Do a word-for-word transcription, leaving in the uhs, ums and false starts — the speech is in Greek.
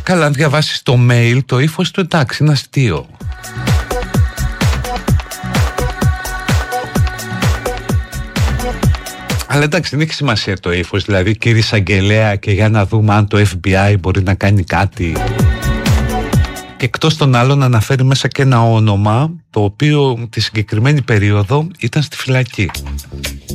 Καλά, αν διαβάσεις το mail, το ύφος του εντάξει, είναι αστείο. Αλλά εντάξει, δεν έχει σημασία το ύφος. Δηλαδή, κύριε Εισαγγελέα, και για να δούμε αν το εφ μπι άι μπορεί να κάνει κάτι. Και εκτός των άλλων αναφέρει μέσα και ένα όνομα, το οποίο τη συγκεκριμένη περίοδο ήταν στη φυλακή.